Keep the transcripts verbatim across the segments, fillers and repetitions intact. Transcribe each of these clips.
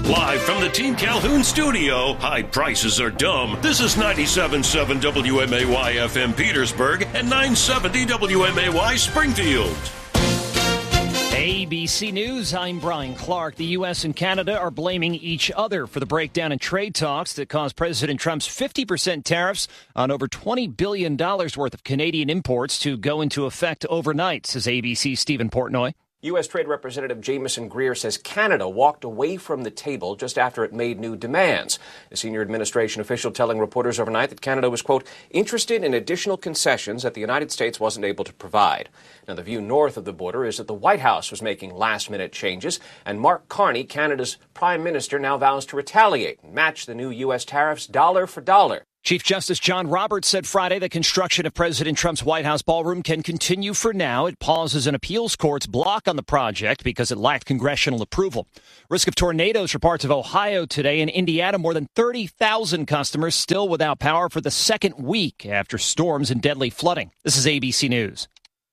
Live from the Team Calhoun studio, high prices are dumb. This is ninety-seven point seven W M A Y F M Petersburg and nine seventy W M A Y Springfield. A B C News, I'm Brian Clark. The U S and Canada are blaming each other for the breakdown in trade talks that caused President Trump's fifty percent tariffs on over twenty billion dollars worth of Canadian imports to go into effect overnight, says A B C's Stephen Portnoy. U S. Trade Representative Jamieson Greer says Canada walked away from the table just after it made new demands. A senior administration official telling reporters overnight that Canada was, quote, interested in additional concessions that the United States wasn't able to provide. Now, the view north of the border is that the White House was making last-minute changes, and Mark Carney, Canada's prime minister, now vows to retaliate and match the new U S tariffs dollar for dollar. Chief Justice John Roberts said Friday that construction of President Trump's White House ballroom can continue for now. It pauses an appeals court's block on the project because it lacked congressional approval. Risk of tornadoes for parts of Ohio today. In Indiana, more than thirty thousand customers still without power for the second week after storms and deadly flooding. This is A B C News.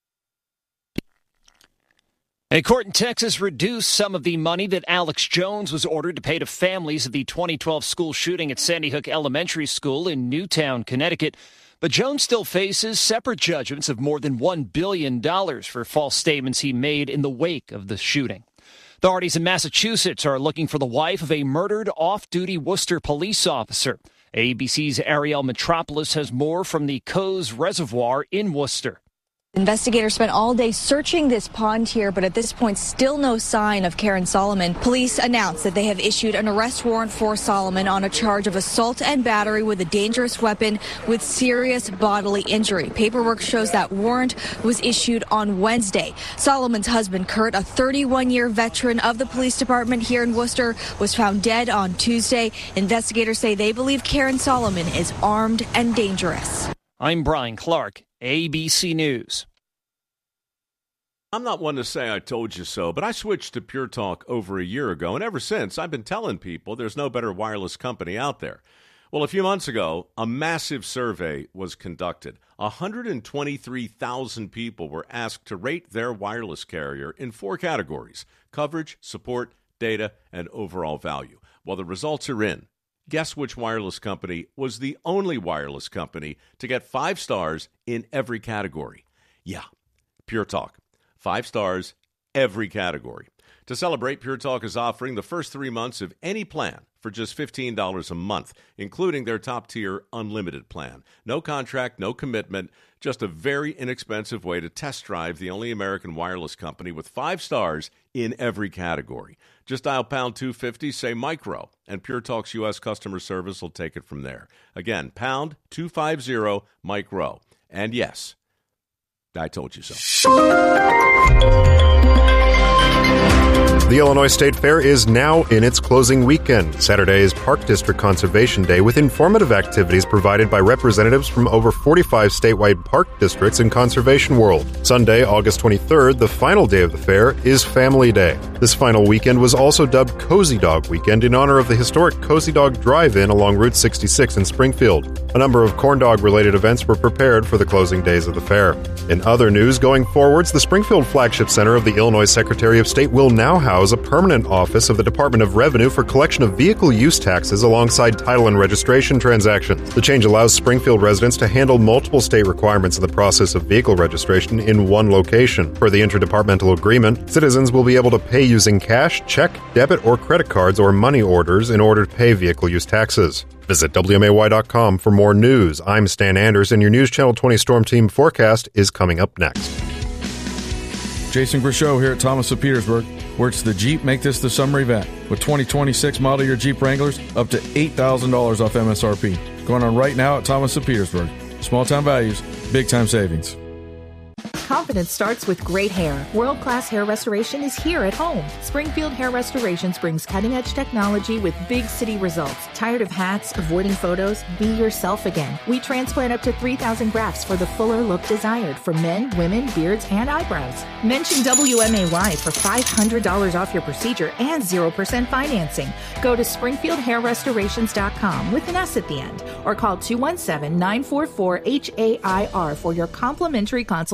A court in Texas reduced some of the money that Alex Jones was ordered to pay to families of the twenty twelve school shooting at Sandy Hook Elementary School in Newtown, Connecticut. But Jones still faces separate judgments of more than one billion dollars for false statements he made in the wake of the shooting. Authorities in Massachusetts are looking for the wife of a murdered off-duty Worcester police officer. A B C's Ariel Metropolis has more from the Coes Reservoir in Worcester. Investigators spent all day searching this pond here, but at this point, still no sign of Karen Solomon. Police announced that they have issued an arrest warrant for Solomon on a charge of assault and battery with a dangerous weapon with serious bodily injury. Paperwork shows that warrant was issued on Wednesday. Solomon's husband, Kurt, a thirty-one-year veteran of the police department here in Worcester, was found dead on Tuesday. Investigators say they believe Karen Solomon is armed and dangerous. I'm Brian Clark, A B C News. I'm not one to say I told you so, but I switched to Pure Talk over a year ago, and ever since, I've been telling people there's no better wireless company out there. Well, a few months ago, a massive survey was conducted. one hundred twenty-three thousand people were asked to rate their wireless carrier in four categories: coverage, support, data, and overall value. Well, the results are in. Guess which wireless company was the only wireless company to get five stars in every category? Yeah, Pure Talk. Five stars, every category. To celebrate, Pure Talk is offering the first three months of any plan for just fifteen dollars a month, including their top-tier unlimited plan. No contract, no commitment, just a very inexpensive way to test drive the only American wireless company with five stars in every category. Just dial pound two fifty, say micro, and Pure Talk's U S customer service will take it from there. Again, pound two fifty, micro. And yes, I told you so. The Illinois State Fair is now in its closing weekend. Saturday is Park District Conservation Day with informative activities provided by representatives from over forty-five statewide park districts and Conservation World. Sunday, August twenty-third, the final day of the fair, is Family Day. This final weekend was also dubbed Cozy Dog Weekend in honor of the historic Cozy Dog Drive-In along Route sixty-six in Springfield. A number of corn dog-related events were prepared for the closing days of the fair. In other news, going forwards, the Springfield Flagship Center of the Illinois Secretary of State will now house a permanent office of the Department of Revenue for collection of vehicle use taxes alongside title and registration transactions. The change allows Springfield residents to handle multiple state requirements in the process of vehicle registration in one location. Per the interdepartmental agreement, citizens will be able to pay using cash, check, debit, or credit cards or money orders in order to pay vehicle use taxes. Visit W M A Y dot com for more news. I'm Stan Anders, and your News Channel twenty Storm Team forecast is coming up next. Jason Grishow here at Thomas of Petersburg, where it's the Jeep Make This the Summer event with twenty twenty-six model year Jeep Wranglers up to eight thousand dollars off M S R P. Going on right now at Thomas of Petersburg. Small town values, big time savings. Confidence starts with great hair. World-class hair restoration is here at home. Springfield Hair Restorations brings cutting-edge technology with big city results. Tired of hats, avoiding photos? Be yourself again. We transplant up to three thousand grafts for the fuller look desired for men, women, beards, and eyebrows. Mention W M A Y for five hundred dollars off your procedure and zero percent financing. Go to springfield hair restorations dot com with an S at the end or call two one seven, nine four four, H A I R for your complimentary consultation.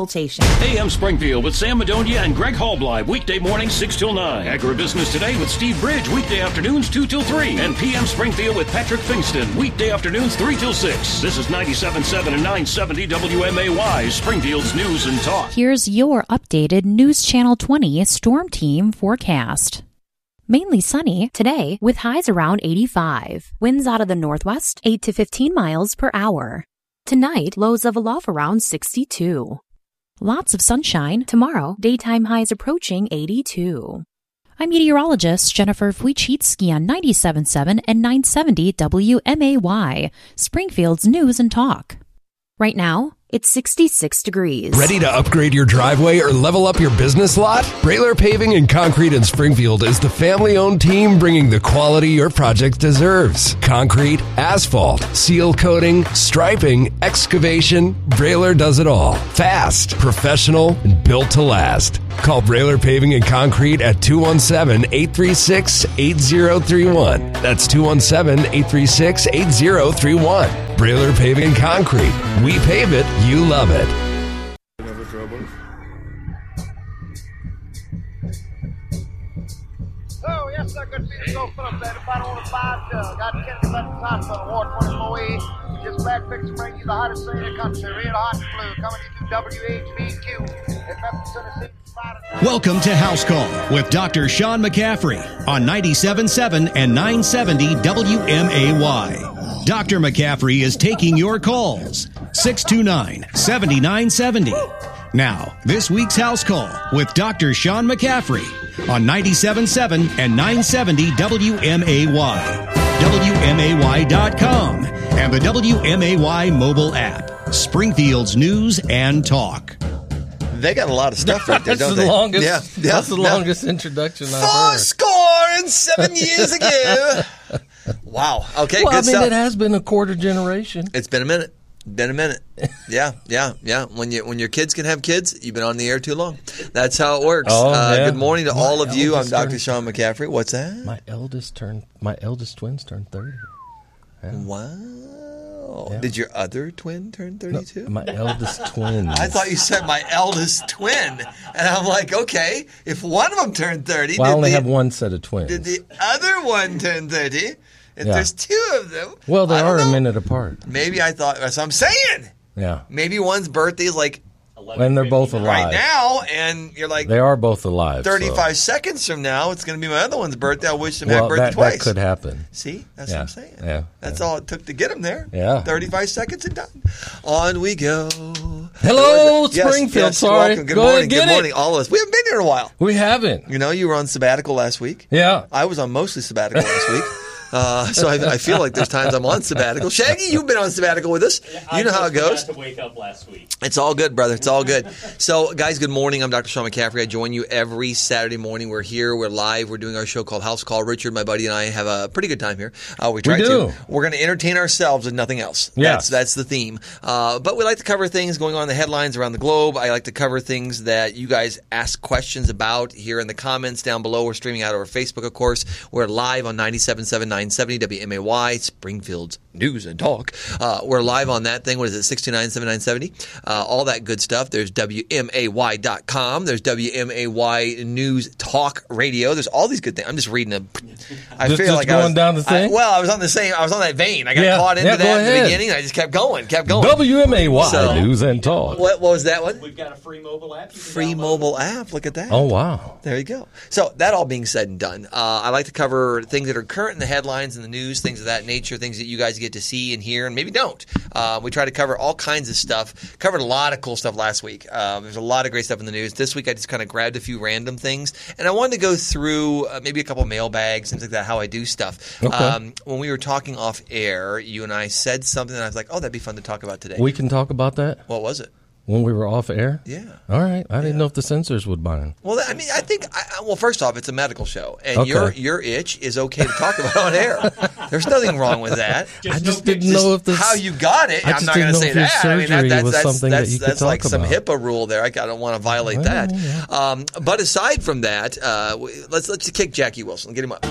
A M Springfield with Sam Madonia and Greg Hallbly, weekday mornings six till nine. Agribusiness Today with Steve Bridge, weekday afternoons two till three. And P M Springfield with Patrick Fingston, weekday afternoons three till six. This is ninety-seven point seven and nine seventy W M A Y, Springfield's News and Talk. Here's your updated News Channel twenty Storm Team forecast. Mainly sunny today with highs around eighty-five. Winds out of the northwest, eight to fifteen miles per hour. Tonight, lows level off around sixty-two. Lots of sunshine. Tomorrow, daytime highs approaching eighty-two. I'm meteorologist Jennifer Wojcicki on ninety-seven point seven and nine seventy W M A Y, Springfield's News and Talk. Right now, it's sixty-six degrees. Ready to upgrade your driveway or level up your business lot? Brailer Paving and Concrete in Springfield is the family-owned team bringing the quality your project deserves. Concrete, asphalt, seal coating, striping, excavation, Brailer does it all. Fast, professional, and built to last. Call Brailer Paving and Concrete at two one seven, eight three six, eight zero three one. That's two one seven, eight three six, eight zero three one. Brailer Paving and Concrete. We pave it, you love it. Oh, yes, sir. Good to see you. Go Phillips at about on the five jug. Got Kennedy Veterans Hospital, Ward twenty-four E. Just back fixed to bring you the hottest thing in the country. Real hot and blue. Coming to you W H B Q in Memphis, Tennessee. Welcome to House Call with Doctor Sean McCaffrey on ninety-seven point seven and nine seventy W M A Y. Doctor McCaffrey is taking your calls. six two nine, seven nine seven zero. Now, this week's House Call with Doctor Sean McCaffrey on ninety-seven point seven and nine seventy W M A Y, W M A Y dot com, and the W M A Y mobile app. Springfield's News and Talk. They got a lot of stuff right there, that's don't the they? Longest, yeah, yeah, that's the yeah. longest introduction I've Four heard. score and seven years ago. Wow. Okay, well, good I mean, stuff. it has been a quarter generation. It's been a minute. Been a minute. Yeah, yeah, yeah. When you when your kids can have kids, you've been on the air too long. That's how it works. Oh, uh, yeah. Good morning to My all of you. I'm Doctor turned, Sean McCaffrey. What's that? My eldest turned. My eldest twins turned thirty. Yeah. Wow. Yeah. Did your other twin turn thirty-two? No, my eldest twin. I thought you said my eldest twin. And I'm like, okay, if one of them turned thirty, well, I did only the, have one set of twins. Did the other one turn thirty? If Yeah. there's two of them. Well, they I don't are know. a minute apart. Maybe I thought, that's what I'm saying. Yeah. Maybe one's birthday is like And they're both alive. right now, and you're like, They are both alive. so- thirty-five seconds from now, it's going to be my other one's birthday. I wish them Well, happy birthday that, twice. that could happen. See, that's Yeah. what I'm saying. Yeah. That's yeah. all it took to get them there. Yeah. thirty-five seconds and done. On we go. Hello, Yes, Springfield. yes, Sorry. welcome. Good Go morning. ahead, get Good it. morning, all of us. We haven't been here in a while. We haven't. You know, you were on sabbatical last week. Yeah. I was on mostly sabbatical last week. Uh, so I, I feel like there's times I'm on sabbatical. Shaggy, you've been on sabbatical with us. You know how it goes. I to wake up last week. It's all good, brother. It's all good. So, guys, good morning. I'm Doctor Sean McCaffrey. I join you every Saturday morning. We're here. We're live. We're doing our show called House Call. Richard, my buddy, and I have a pretty good time here. Uh, we try We do. to. We're going to entertain ourselves and nothing else. Yes. That's, that's the theme. Uh, but we like to cover things going on in the headlines around the globe. I like to cover things that you guys ask questions about here in the comments down below. We're streaming out over Facebook, of course. We're live on ninety-seven point seven, nine seventy W M A Y, Springfield's News and Talk. Uh, we're live on that thing. What is it? six two nine, seven nine seven zero. Uh, all that good stuff. There's W M A Y dot com. There's W M A Y News Talk Radio. There's all these good things. I'm just reading a. I Just- feel just like going I was down the thing? I, well, I was on the same. I was on that vein. I got Yeah, caught into yeah, go that in the ahead. beginning. I just kept going, kept going. W M A Y So- News and Talk. What, what was that one? We've got a free mobile app. You can Free download. mobile app. Look at that. Oh, wow. There you go. So that all being said and done, uh, I like to cover things that are current in the headlines and the news, things of that nature, things that you guys get to see and hear and maybe don't. Uh, we try to cover all kinds of stuff. Covered a lot of cool stuff last week. Um, there's a lot of great stuff in the news. This week I just kind of grabbed a few random things, and I wanted to go through uh, maybe a couple mailbags, things like that, how I do stuff. Okay. Um, when we were talking off air, you and I said something, and I was like, oh, that'd be fun to talk about today. We can talk about that What was it? when we were off air? Yeah. All right. I didn't know if the censors would mind. Well, I mean, I think. I, well, first off, it's a medical show, and Okay. your your itch is okay to talk about on air. There's nothing wrong with that. I just didn't know if this. How you got it? I I'm just not didn't going to know say if your that. I mean, that, surgery that's was that's something that's, that you could that's like talk some about. HIPAA rule there. I don't want to violate Well, that. yeah. Um, but aside from that, uh, we- let's let's kick Jackie Wilson. Get him up. All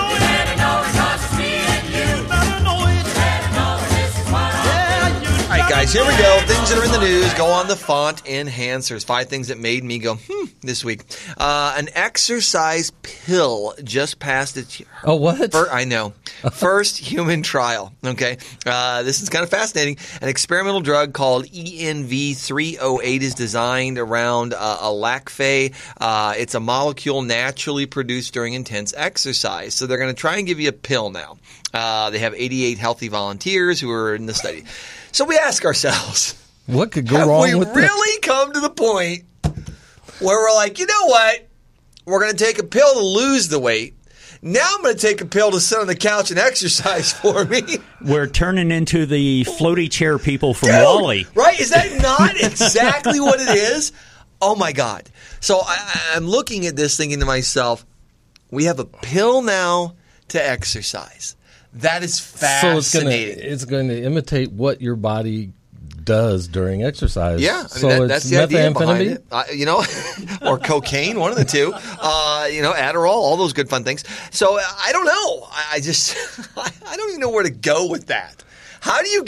right. All right, guys, here we go. Things that are in the news. Go on the font enhancers. Five things that made me go, hmm, this week. Uh, an exercise pill just passed its... Oh, what? Fir- I know. First human trial. Okay. Uh, this is kind of fascinating. An experimental drug called E N V three oh eight is designed around uh, a lactate. Uh, it's a molecule naturally produced during intense exercise. So they're going to try and give you a pill now. Uh, they have eighty-eight healthy volunteers who are in the study. So we ask ourselves, what could go have wrong we with really that? come to the point where we're like, you know what? We're going to take a pill to lose the weight. Now I'm going to take a pill to sit on the couch and exercise for me. We're turning into the floaty chair people from Dude, WALL-E. Right? Is that not exactly what it is? Oh, my God. So I, I'm looking at this thinking to myself, we have a pill now to exercise. That is fascinating. So it's going it's going to imitate what your body does during exercise. Yeah, I mean, so that, it's that's the idea behind methamphetamine? it. Uh, you know, or cocaine, one of the two. Uh, you know, Adderall, all those good fun things. So I don't know. I, I just, I don't even know where to go with that. How do you